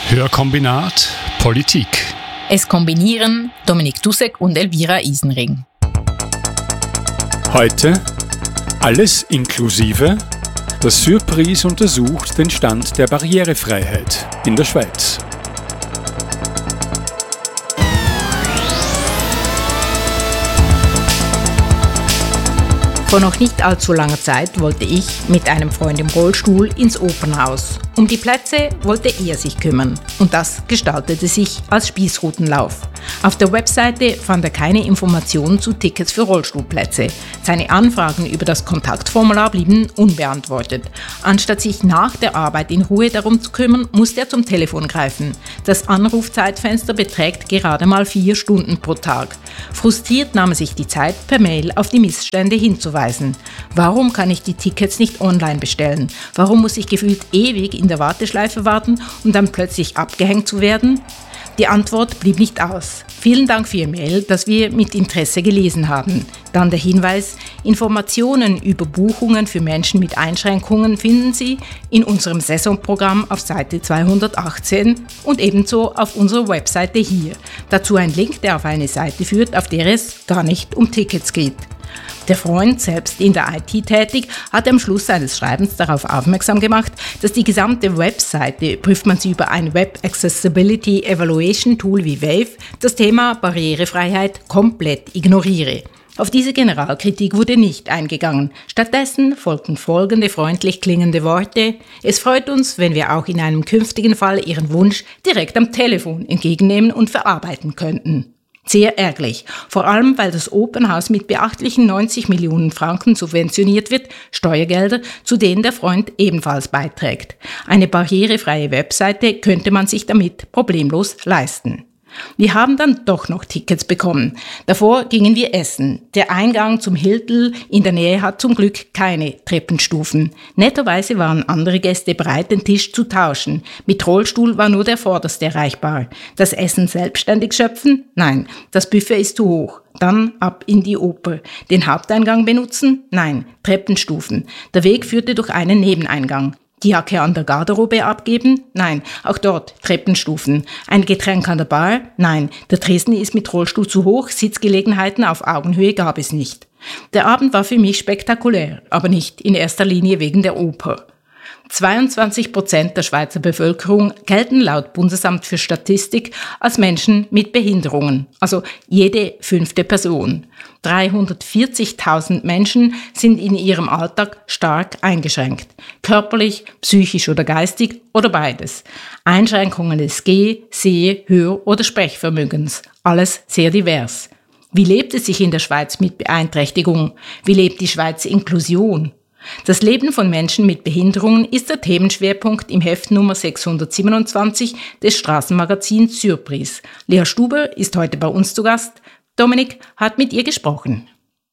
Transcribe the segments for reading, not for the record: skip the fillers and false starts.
Hörkombinat Politik. Es kombinieren Dominik Dussek und Elvira Isenring. Heute alles inklusive. Das Surprise untersucht den Stand der Barrierefreiheit in der Schweiz. Vor noch nicht allzu langer Zeit wollte ich mit einem Freund im Rollstuhl ins Opernhaus. Um die Plätze wollte er sich kümmern und das gestaltete sich als Spießrutenlauf. Auf der Webseite fand er keine Informationen zu Tickets für Rollstuhlplätze. Seine Anfragen über das Kontaktformular blieben unbeantwortet. Anstatt sich nach der Arbeit in Ruhe darum zu kümmern, musste er zum Telefon greifen. Das Anrufzeitfenster beträgt gerade mal 4 Stunden pro Tag. Frustriert nahm er sich die Zeit, per Mail auf die Missstände hinzuweisen. Warum kann ich die Tickets nicht online bestellen? Warum muss ich gefühlt ewig in der Warteschleife warten, um dann plötzlich abgehängt zu werden? Die Antwort blieb nicht aus. Vielen Dank für Ihr Mail, das wir mit Interesse gelesen haben. Dann der Hinweis: Informationen über Buchungen für Menschen mit Einschränkungen finden Sie in unserem Saisonprogramm auf Seite 218 und ebenso auf unserer Webseite hier. Dazu ein Link, der auf eine Seite führt, auf der es gar nicht um Tickets geht. Der Freund, selbst in der IT tätig, hat am Schluss seines Schreibens darauf aufmerksam gemacht, dass die gesamte Webseite, prüft man sie über ein Web Accessibility Evaluation Tool wie Wave, das Thema Barrierefreiheit komplett ignoriere. Auf diese Generalkritik wurde nicht eingegangen. Stattdessen folgten folgende freundlich klingende Worte: Es freut uns, wenn wir auch in einem künftigen Fall Ihren Wunsch direkt am Telefon entgegennehmen und verarbeiten könnten. Sehr ärgerlich, vor allem weil das Opernhaus mit beachtlichen 90 Millionen Franken subventioniert wird, Steuergelder, zu denen der Freund ebenfalls beiträgt. Eine barrierefreie Webseite könnte man sich damit problemlos leisten. Wir haben dann doch noch Tickets bekommen. Davor gingen wir essen. Der Eingang zum Hiltl in der Nähe hat zum Glück keine Treppenstufen. Netterweise waren andere Gäste bereit, den Tisch zu tauschen. Mit Rollstuhl war nur der Vorderste erreichbar. Das Essen selbstständig schöpfen? Nein, das Buffet ist zu hoch. Dann ab in die Oper. Den Haupteingang benutzen? Nein, Treppenstufen. Der Weg führte durch einen Nebeneingang. Die Jacke an der Garderobe abgeben? Nein, auch dort Treppenstufen. Ein Getränk an der Bar? Nein, der Tresen ist mit Rollstuhl zu hoch, Sitzgelegenheiten auf Augenhöhe gab es nicht. Der Abend war für mich spektakulär, aber nicht in erster Linie wegen der Oper. 22% der Schweizer Bevölkerung gelten laut Bundesamt für Statistik als Menschen mit Behinderungen, also jede 5. Person. 340.000 Menschen sind in ihrem Alltag stark eingeschränkt, körperlich, psychisch oder geistig oder beides. Einschränkungen des Geh-, Seh-, Hör- oder Sprechvermögens, alles sehr divers. Wie lebt es sich in der Schweiz mit Beeinträchtigung? Wie lebt die Schweiz Inklusion? Das Leben von Menschen mit Behinderungen ist der Themenschwerpunkt im Heft Nummer 627 des Straßenmagazins Surprise. Lea Stuber ist heute bei uns zu Gast. Dominik hat mit ihr gesprochen.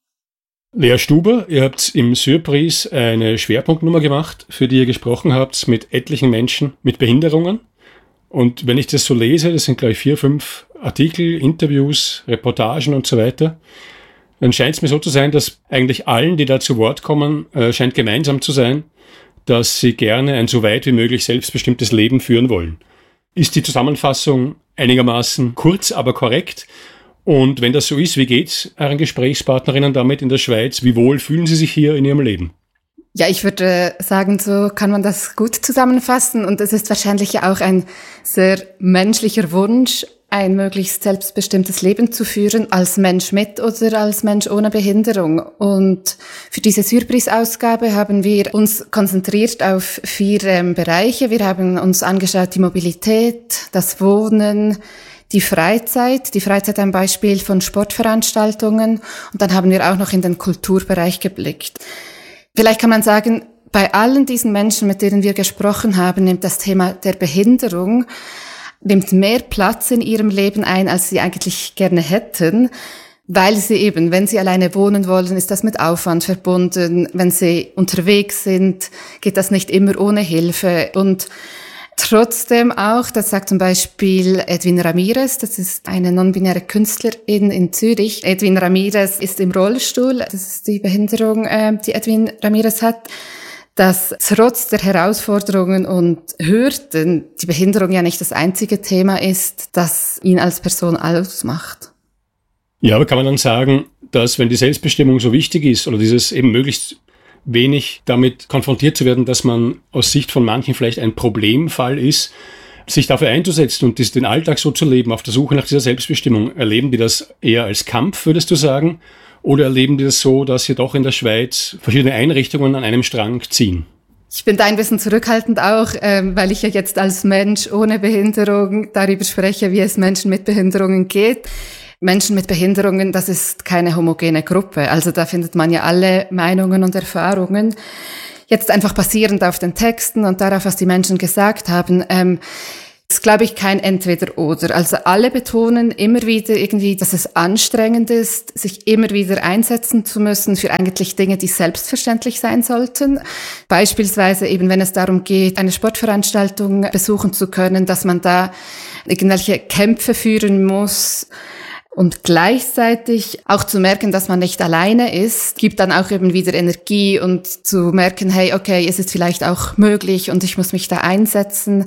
Lea Stuber, ihr habt im Surprise eine Schwerpunktnummer gemacht, für die ihr gesprochen habt mit etlichen Menschen mit Behinderungen. Und wenn ich das so lese, das sind gleich 4, 5 Artikel, Interviews, Reportagen und so weiter, dann scheint es mir so zu sein, dass eigentlich allen, die da zu Wort kommen, scheint gemeinsam zu sein, dass sie gerne ein so weit wie möglich selbstbestimmtes Leben führen wollen. Ist die Zusammenfassung einigermaßen kurz, aber korrekt? Und wenn das so ist, wie geht's euren Gesprächspartnerinnen damit in der Schweiz? Wie wohl fühlen sie sich hier in ihrem Leben? Ja, ich würde sagen, so kann man das gut zusammenfassen. Und es ist wahrscheinlich auch ein sehr menschlicher Wunsch, ein möglichst selbstbestimmtes Leben zu führen, als Mensch mit oder als Mensch ohne Behinderung. Und für diese Surprise-Ausgabe haben wir uns konzentriert auf 4 Bereiche. Wir haben uns angeschaut die Mobilität, das Wohnen, die Freizeit ein Beispiel von Sportveranstaltungen. Und dann haben wir auch noch in den Kulturbereich geblickt. Vielleicht kann man sagen, bei allen diesen Menschen, mit denen wir gesprochen haben, nimmt das Thema der Behinderung nimmt mehr Platz in ihrem Leben ein, als sie eigentlich gerne hätten, weil sie eben, wenn sie alleine wohnen wollen, ist das mit Aufwand verbunden. Wenn sie unterwegs sind, geht das nicht immer ohne Hilfe. Und trotzdem auch, das sagt zum Beispiel Edwin Ramirez, das ist eine non-binäre Künstlerin in Zürich. Edwin Ramirez ist im Rollstuhl, das ist die Behinderung, die Edwin Ramirez hat. dass trotz der Herausforderungen und Hürden die Behinderung ja nicht das einzige Thema ist, das ihn als Person ausmacht. Ja, aber kann man dann sagen, dass wenn die Selbstbestimmung so wichtig ist oder dieses eben möglichst wenig damit konfrontiert zu werden, dass man aus Sicht von manchen vielleicht ein Problemfall ist, sich dafür einzusetzen und den Alltag so zu leben, auf der Suche nach dieser Selbstbestimmung, erleben die das eher als Kampf, würdest du sagen? Oder erleben die das so, dass hier doch in der Schweiz verschiedene Einrichtungen an einem Strang ziehen? Ich bin da ein bisschen zurückhaltend auch, weil ich ja jetzt als Mensch ohne Behinderung darüber spreche, wie es Menschen mit Behinderungen geht. Menschen mit Behinderungen, das ist keine homogene Gruppe. Also da findet man ja alle Meinungen und Erfahrungen. Jetzt einfach basierend auf den Texten und darauf, was die Menschen gesagt haben, ist, glaube ich, kein Entweder-Oder. Also alle betonen immer wieder irgendwie, dass es anstrengend ist, sich immer wieder einsetzen zu müssen für eigentlich Dinge, die selbstverständlich sein sollten. Beispielsweise eben, wenn es darum geht, eine Sportveranstaltung besuchen zu können, dass man da irgendwelche Kämpfe führen muss. Und gleichzeitig auch zu merken, dass man nicht alleine ist, gibt dann auch eben wieder Energie und zu merken, hey, okay, es ist vielleicht auch möglich und ich muss mich da einsetzen.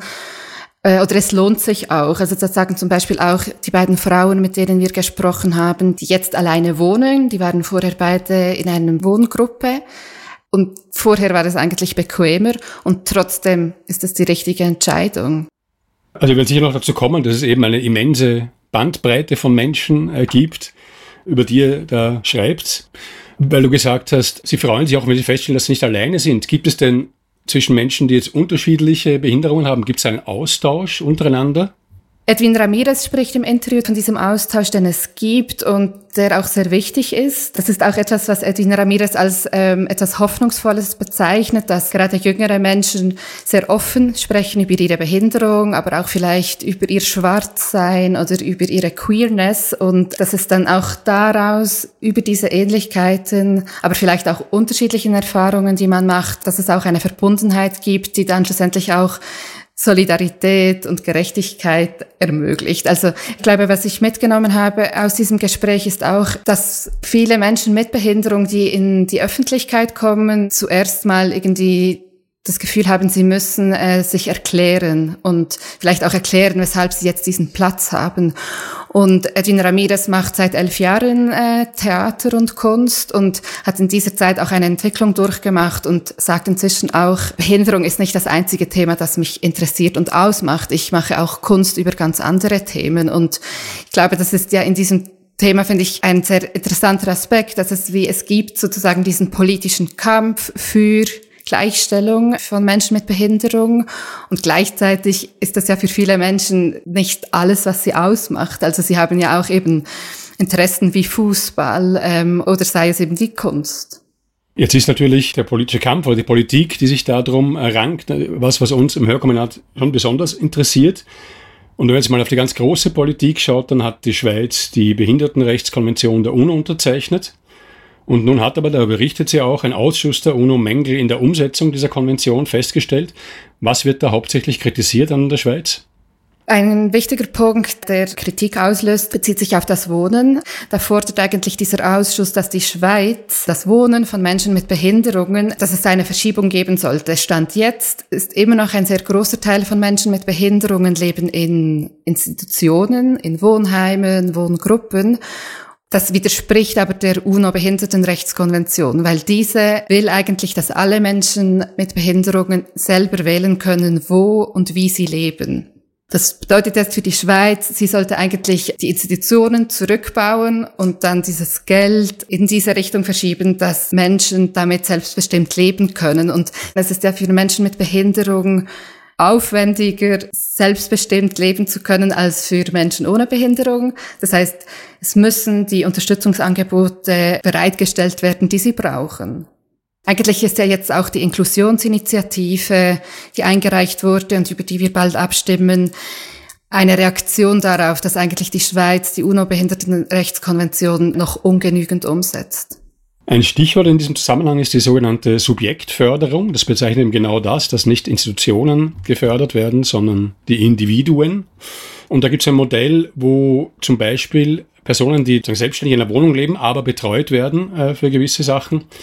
Oder es lohnt sich auch. Also das sagen zum Beispiel auch die beiden Frauen, mit denen wir gesprochen haben, die jetzt alleine wohnen. Die waren vorher beide in einer Wohngruppe. Und vorher war es eigentlich bequemer und trotzdem ist es die richtige Entscheidung. Also ich will sicher noch dazu kommen, dass es eben eine immense Bandbreite von Menschen gibt, über die ihr da schreibt, weil du gesagt hast, sie freuen sich auch, wenn sie feststellen, dass sie nicht alleine sind. Gibt es denn zwischen Menschen, die jetzt unterschiedliche Behinderungen haben, gibt es einen Austausch untereinander? Edwin Ramirez spricht im Interview von diesem Austausch, den es gibt und der auch sehr wichtig ist. Das ist auch etwas, was Edwin Ramirez als etwas Hoffnungsvolles bezeichnet, dass gerade jüngere Menschen sehr offen sprechen über ihre Behinderung, aber auch vielleicht über ihr Schwarzsein oder über ihre Queerness und dass es dann auch daraus, über diese Ähnlichkeiten, aber vielleicht auch unterschiedlichen Erfahrungen, die man macht, dass es auch eine Verbundenheit gibt, die dann schlussendlich auch Solidarität und Gerechtigkeit ermöglicht. Also ich glaube, was ich mitgenommen habe aus diesem Gespräch ist auch, dass viele Menschen mit Behinderung, die in die Öffentlichkeit kommen, zuerst mal irgendwie das Gefühl haben, sie müssen sich erklären und vielleicht auch erklären, weshalb sie jetzt diesen Platz haben. Und Edwin Ramirez macht seit 11 Jahren Theater und Kunst und hat in dieser Zeit auch eine Entwicklung durchgemacht und sagt inzwischen auch, Behinderung ist nicht das einzige Thema, das mich interessiert und ausmacht. Ich mache auch Kunst über ganz andere Themen und ich glaube, das ist ja in diesem Thema, finde ich, ein sehr interessanter Aspekt, dass es gibt sozusagen diesen politischen Kampf für Gleichstellung von Menschen mit Behinderung und gleichzeitig ist das ja für viele Menschen nicht alles, was sie ausmacht. Also sie haben ja auch eben Interessen wie Fußball oder sei es eben die Kunst. Jetzt ist natürlich der politische Kampf oder die Politik, die sich darum rankt, was uns im Hörkombinat schon besonders interessiert. Und wenn man jetzt mal auf die ganz große Politik schaut, dann hat die Schweiz die Behindertenrechtskonvention der UNO unterzeichnet. Und nun hat aber, da berichtet sie auch, ein Ausschuss der UNO Mängel in der Umsetzung dieser Konvention festgestellt. Was wird da hauptsächlich kritisiert an der Schweiz? Ein wichtiger Punkt, der Kritik auslöst, bezieht sich auf das Wohnen. Da fordert eigentlich dieser Ausschuss, dass die Schweiz das Wohnen von Menschen mit Behinderungen, dass es eine Verschiebung geben sollte. Stand jetzt ist immer noch ein sehr großer Teil von Menschen mit Behinderungen leben in Institutionen, in Wohnheimen, Wohngruppen. Das widerspricht aber der UNO-Behindertenrechtskonvention, weil diese will eigentlich, dass alle Menschen mit Behinderungen selber wählen können, wo und wie sie leben. Das bedeutet jetzt für die Schweiz, sie sollte eigentlich die Institutionen zurückbauen und dann dieses Geld in diese Richtung verschieben, dass Menschen damit selbstbestimmt leben können. Und es ist ja für Menschen mit Behinderung aufwendiger, selbstbestimmt leben zu können als für Menschen ohne Behinderung. Das heißt, es müssen die Unterstützungsangebote bereitgestellt werden, die sie brauchen. Eigentlich ist ja jetzt auch die Inklusionsinitiative, die eingereicht wurde und über die wir bald abstimmen, eine Reaktion darauf, dass eigentlich die Schweiz die UNO-Behindertenrechtskonvention noch ungenügend umsetzt. Ein Stichwort in diesem Zusammenhang ist die sogenannte Subjektförderung. Das bezeichnet eben genau das, dass nicht Institutionen gefördert werden, sondern die Individuen. Und da gibt es ein Modell, wo zum Beispiel Personen, die selbstständig in einer Wohnung leben, aber betreut werden für gewisse Sachen,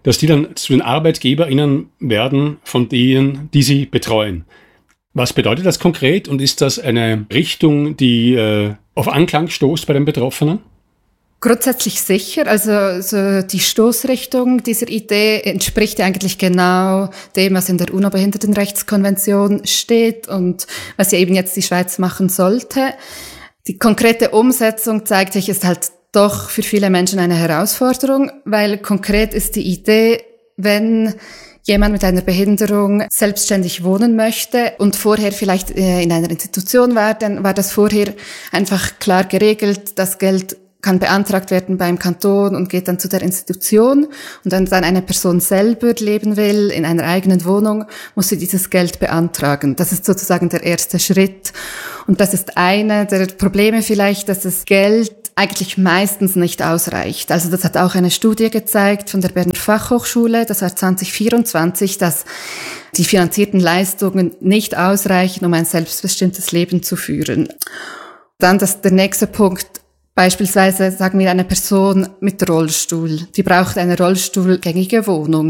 dass die dann zu den ArbeitgeberInnen werden von denen, die sie betreuen. Was bedeutet das konkret und ist das eine Richtung, die auf Anklang stoßt bei den Betroffenen? Grundsätzlich sicher. Also so die Stoßrichtung dieser Idee entspricht eigentlich genau dem, was in der UNO-Behindertenrechtskonvention steht und was ja eben jetzt die Schweiz machen sollte. Die konkrete Umsetzung zeigt sich, ist halt doch für viele Menschen eine Herausforderung, weil konkret ist die Idee, wenn jemand mit einer Behinderung selbstständig wohnen möchte und vorher vielleicht in einer Institution war, dann war das vorher einfach klar geregelt, das Geld kann beantragt werden beim Kanton und geht dann zu der Institution. Und wenn dann eine Person selber leben will, in einer eigenen Wohnung, muss sie dieses Geld beantragen. Das ist sozusagen der erste Schritt. Und das ist eine der Probleme vielleicht, dass das Geld eigentlich meistens nicht ausreicht. Also das hat auch eine Studie gezeigt von der Berner Fachhochschule, das war 2024, dass die finanzierten Leistungen nicht ausreichen, um ein selbstbestimmtes Leben zu führen. Dann der nächste Punkt, beispielsweise sagen wir eine Person mit Rollstuhl, die braucht eine rollstuhlgängige Wohnung.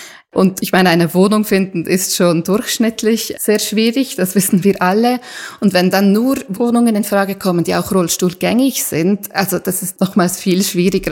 Und ich meine, eine Wohnung finden ist schon durchschnittlich sehr schwierig, das wissen wir alle. Und wenn dann nur Wohnungen in Frage kommen, die auch rollstuhlgängig sind, also das ist nochmals viel schwieriger.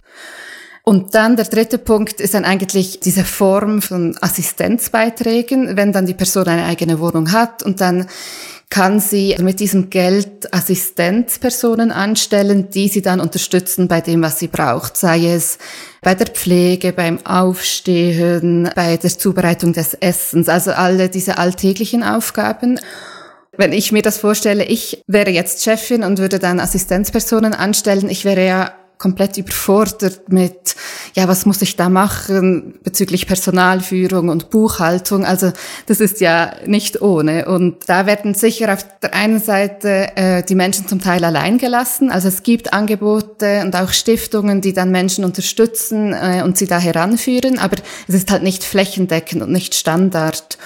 Und dann der dritte Punkt ist dann eigentlich diese Form von Assistenzbeiträgen, wenn dann die Person eine eigene Wohnung hat und dann kann sie mit diesem Geld Assistenzpersonen anstellen, die sie dann unterstützen bei dem, was sie braucht. Sei es bei der Pflege, beim Aufstehen, bei der Zubereitung des Essens, also alle diese alltäglichen Aufgaben. Wenn ich mir das vorstelle, ich wäre jetzt Chefin und würde dann Assistenzpersonen anstellen, ich wäre ja komplett überfordert mit, ja, was muss ich da machen bezüglich Personalführung und Buchhaltung. Also das ist ja nicht ohne. Und da werden sicher auf der einen Seite die Menschen zum Teil allein gelassen. Also es gibt Angebote und auch Stiftungen, die dann Menschen unterstützen und sie da heranführen. Aber es ist halt nicht flächendeckend und nicht Standard.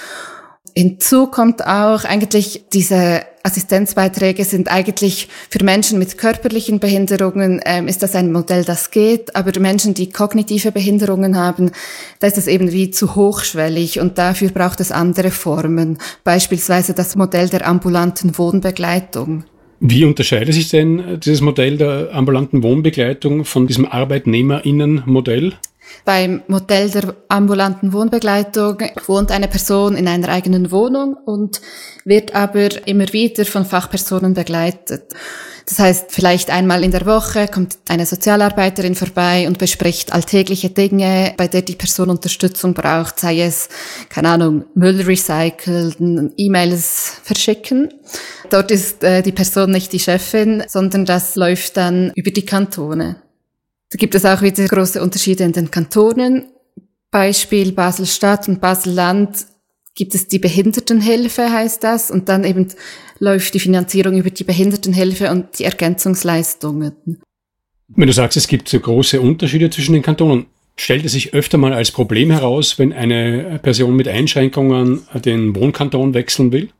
Hinzu kommt auch eigentlich, diese Assistenzbeiträge sind eigentlich für Menschen mit körperlichen Behinderungen, ist das ein Modell, das geht, aber Menschen, die kognitive Behinderungen haben, da ist es eben wie zu hochschwellig und dafür braucht es andere Formen, beispielsweise das Modell der ambulanten Wohnbegleitung. Wie unterscheidet sich denn dieses Modell der ambulanten Wohnbegleitung von diesem ArbeitnehmerInnen-Modell? Beim Modell der ambulanten Wohnbegleitung wohnt eine Person in einer eigenen Wohnung und wird aber immer wieder von Fachpersonen begleitet. Das heißt, vielleicht einmal in der Woche kommt eine Sozialarbeiterin vorbei und bespricht alltägliche Dinge, bei der die Person Unterstützung braucht, sei es, keine Ahnung, Müll recyceln, E-Mails verschicken. Dort ist die Person nicht die Chefin, sondern das läuft dann über die Kantone. Da gibt es auch wieder große Unterschiede in den Kantonen. Beispiel Basel-Stadt und Basel-Land gibt es die Behindertenhilfe, heißt das. Und dann eben läuft die Finanzierung über die Behindertenhilfe und die Ergänzungsleistungen. Wenn du sagst, es gibt so große Unterschiede zwischen den Kantonen, stellt es sich öfter mal als Problem heraus, wenn eine Person mit Einschränkungen den Wohnkanton wechseln will?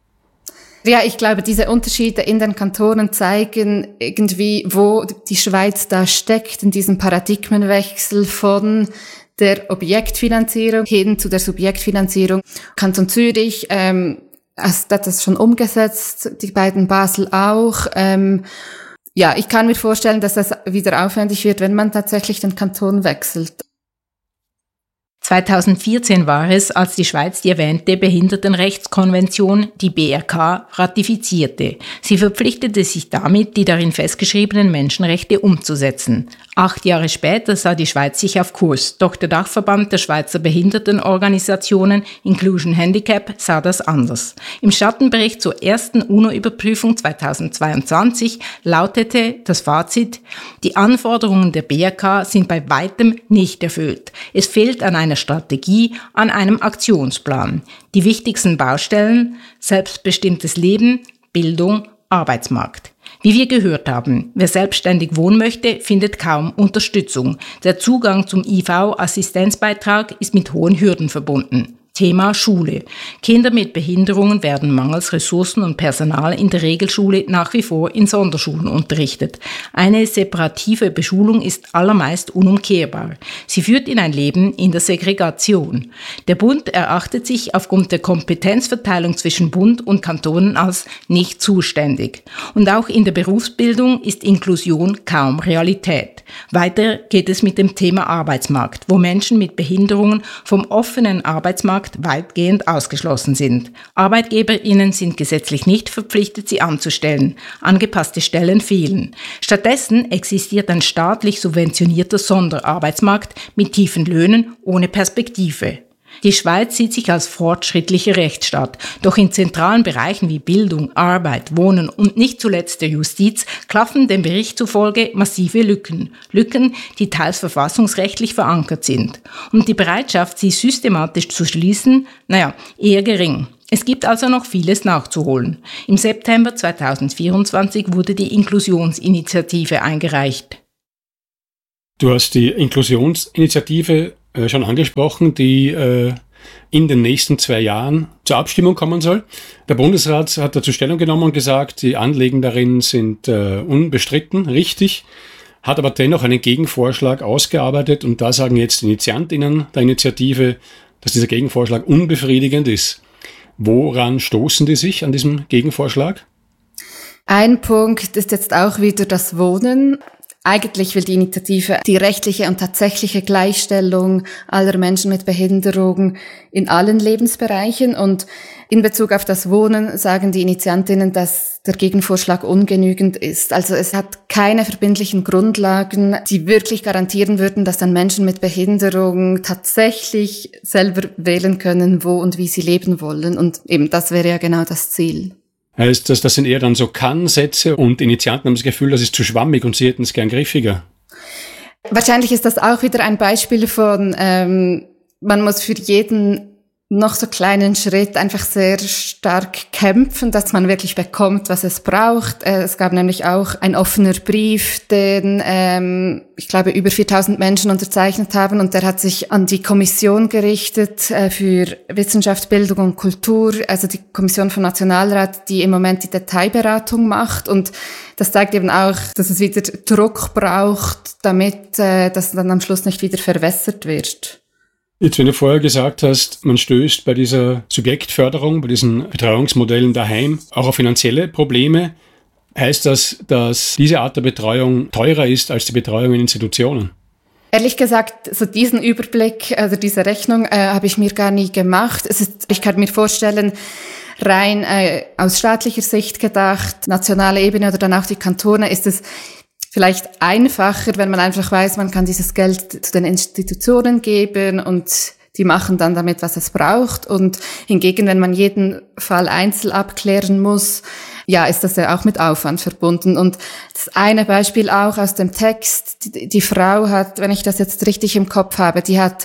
Ja, ich glaube, diese Unterschiede in den Kantonen zeigen irgendwie, wo die Schweiz da steckt, in diesem Paradigmenwechsel von der Objektfinanzierung hin zu der Subjektfinanzierung. Kanton Zürich hat das schon umgesetzt, die beiden Basel auch. Ja, ich kann mir vorstellen, dass das wieder aufwendig wird, wenn man tatsächlich den Kanton wechselt. 2014 war es, als die Schweiz die erwähnte Behindertenrechtskonvention, die BRK, ratifizierte. Sie verpflichtete sich damit, die darin festgeschriebenen Menschenrechte umzusetzen. 8 Jahre später sah die Schweiz sich auf Kurs, doch der Dachverband der Schweizer Behindertenorganisationen Inclusion Handicap sah das anders. Im Schattenbericht zur ersten UNO-Überprüfung 2022 lautete das Fazit: Die Anforderungen der BRK sind bei weitem nicht erfüllt. Es fehlt an einer Strategie, an einem Aktionsplan. Die wichtigsten Baustellen: selbstbestimmtes Leben, Bildung, Arbeitsmarkt. Wie wir gehört haben, wer selbstständig wohnen möchte, findet kaum Unterstützung. Der Zugang zum IV-Assistenzbeitrag ist mit hohen Hürden verbunden. Thema Schule. Kinder mit Behinderungen werden mangels Ressourcen und Personal in der Regelschule nach wie vor in Sonderschulen unterrichtet. Eine separative Beschulung ist allermeist unumkehrbar. Sie führt in ein Leben in der Segregation. Der Bund erachtet sich aufgrund der Kompetenzverteilung zwischen Bund und Kantonen als nicht zuständig. Und auch in der Berufsbildung ist Inklusion kaum Realität. Weiter geht es mit dem Thema Arbeitsmarkt, wo Menschen mit Behinderungen vom offenen Arbeitsmarkt weitgehend ausgeschlossen sind. ArbeitgeberInnen sind gesetzlich nicht verpflichtet, sie anzustellen. Angepasste Stellen fehlen. Stattdessen existiert ein staatlich subventionierter Sonderarbeitsmarkt mit tiefen Löhnen ohne Perspektive. Die Schweiz sieht sich als fortschrittlicher Rechtsstaat, doch in zentralen Bereichen wie Bildung, Arbeit, Wohnen und nicht zuletzt der Justiz klaffen dem Bericht zufolge massive Lücken. Lücken, die teils verfassungsrechtlich verankert sind. Und die Bereitschaft, sie systematisch zu schließen, eher gering. Es gibt also noch vieles nachzuholen. Im September 2024 wurde die Inklusionsinitiative eingereicht. Du hast die Inklusionsinitiative schon angesprochen, die in den nächsten 2 Jahren zur Abstimmung kommen soll. Der Bundesrat hat dazu Stellung genommen und gesagt, die Anliegen darin sind unbestritten, richtig, hat aber dennoch einen Gegenvorschlag ausgearbeitet und da sagen jetzt die InitiantInnen der Initiative, dass dieser Gegenvorschlag unbefriedigend ist. Woran stoßen die sich an diesem Gegenvorschlag? Ein Punkt ist jetzt auch wieder das Wohnen. Eigentlich will die Initiative die rechtliche und tatsächliche Gleichstellung aller Menschen mit Behinderung in allen Lebensbereichen. Und in Bezug auf das Wohnen sagen die Initiantinnen, dass der Gegenvorschlag ungenügend ist. Also es hat keine verbindlichen Grundlagen, die wirklich garantieren würden, dass dann Menschen mit Behinderung tatsächlich selber wählen können, wo und wie sie leben wollen. Und eben das wäre ja genau das Ziel. Heißt das sind eher dann so Kann-Sätze und Initianten haben das Gefühl, das ist zu schwammig und sie hätten es gern griffiger? Wahrscheinlich ist das auch wieder ein Beispiel von, man muss für jeden noch so kleinen Schritt einfach sehr stark kämpfen, dass man wirklich bekommt, was es braucht. Es gab nämlich auch einen offener Brief, den, ich glaube, über 4000 Menschen unterzeichnet haben und der hat sich an die Kommission gerichtet für Wissenschaft, Bildung und Kultur, also die Kommission vom Nationalrat, die im Moment die Detailberatung macht und das zeigt eben auch, dass es wieder Druck braucht, damit das dann am Schluss nicht wieder verwässert wird. Jetzt, wenn du vorher gesagt hast, man stößt bei dieser Subjektförderung, bei diesen Betreuungsmodellen daheim auch auf finanzielle Probleme, heißt das, dass diese Art der Betreuung teurer ist als die Betreuung in Institutionen? Ehrlich gesagt, so diesen Überblick, also diese Rechnung habe ich mir gar nie gemacht. Ich kann mir vorstellen, rein aus staatlicher Sicht gedacht, nationale Ebene oder dann auch die Kantone, ist es vielleicht einfacher, wenn man einfach weiß, man kann dieses Geld zu den Institutionen geben und die machen dann damit, was es braucht. Und hingegen, wenn man jeden Fall einzeln abklären muss, ja, ist das ja auch mit Aufwand verbunden. Und das eine Beispiel auch aus dem Text, die Frau hat, wenn ich das jetzt richtig im Kopf habe, die hat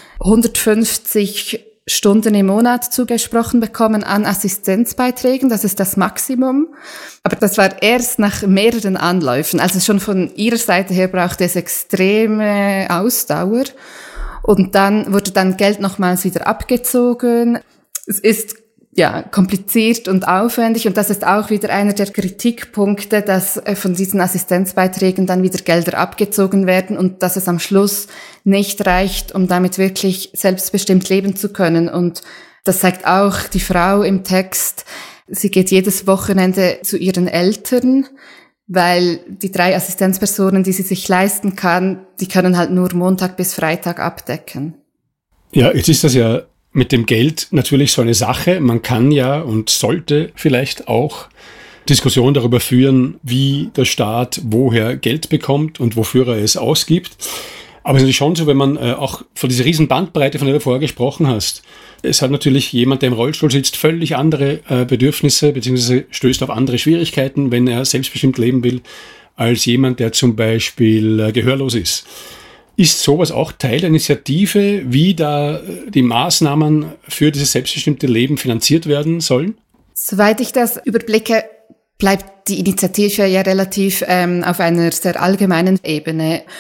150 Stunden im Monat zugesprochen bekommen an Assistenzbeiträgen. Das ist das Maximum. Aber das war erst nach mehreren Anläufen. Also schon von ihrer Seite her brauchte es extreme Ausdauer. Und dann wurde dann Geld nochmals wieder abgezogen. Es ist ja kompliziert und aufwendig. Und das ist auch wieder einer der Kritikpunkte, dass von diesen Assistenzbeiträgen dann wieder Gelder abgezogen werden und dass es am Schluss nicht reicht, um damit wirklich selbstbestimmt leben zu können. Und das zeigt auch die Frau im Text. Sie geht jedes Wochenende zu ihren Eltern, weil die 3 Assistenzpersonen, die sie sich leisten kann, die können halt nur Montag bis Freitag abdecken. Ja, jetzt ist das ja mit dem Geld natürlich so eine Sache. Man kann ja und sollte vielleicht auch Diskussionen darüber führen, wie der Staat woher Geld bekommt und wofür er es ausgibt. Aber es ist natürlich schon so, wenn man auch von dieser riesen Bandbreite, von der du vorher gesprochen hast, es hat natürlich jemand, der im Rollstuhl sitzt, völlig andere Bedürfnisse beziehungsweise stößt auf andere Schwierigkeiten, wenn er selbstbestimmt leben will, als jemand, der zum Beispiel gehörlos ist. Ist sowas auch Teil der Initiative, wie da die Maßnahmen für dieses selbstbestimmte Leben finanziert werden sollen? Soweit ich das überblicke, bleibt die Initiative ja relativ auf einer sehr allgemeinen Ebene.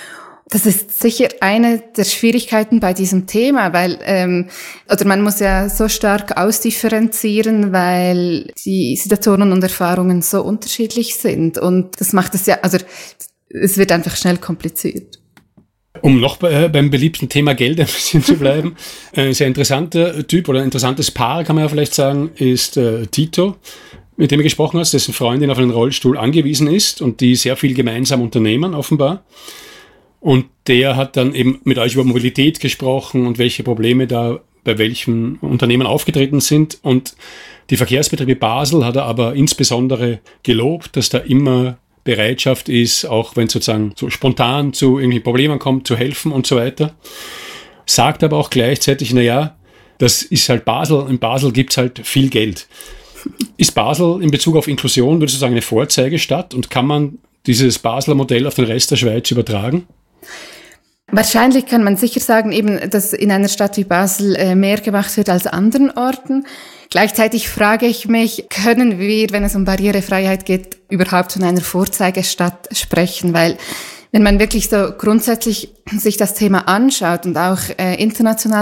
Das ist sicher eine der Schwierigkeiten bei diesem Thema, weil oder man muss ja so stark ausdifferenzieren, weil die Situationen und Erfahrungen so unterschiedlich sind. Und das macht es ja, also es wird einfach schnell kompliziert. Um noch beim beliebten Thema Geld ein bisschen zu bleiben, ein sehr interessanter Typ oder ein interessantes Paar, kann man ja vielleicht sagen, ist Tito, mit dem du gesprochen hast, dessen Freundin auf einen Rollstuhl angewiesen ist und die sehr viel gemeinsam unternehmen, offenbar. Und der hat dann eben mit euch über Mobilität gesprochen und welche Probleme da bei welchen Unternehmen aufgetreten sind. Und die Verkehrsbetriebe Basel hat er aber insbesondere gelobt, dass da immer Bereitschaft ist, auch wenn es sozusagen so spontan zu irgendwie Problemen kommt, zu helfen und so weiter. Sagt aber auch gleichzeitig, naja, das ist halt Basel, in Basel gibt's halt viel Geld. Ist Basel in Bezug auf Inklusion, würdest du sagen, eine Vorzeigestadt und kann man dieses Basler Modell auf den Rest der Schweiz übertragen? Wahrscheinlich kann man sicher sagen, eben, dass in einer Stadt wie Basel mehr gemacht wird als anderen Orten. Gleichzeitig frage ich mich, können wir, wenn es um Barrierefreiheit geht, überhaupt von einer Vorzeigestadt sprechen? Weil wenn man wirklich so grundsätzlich sich das Thema anschaut und auch international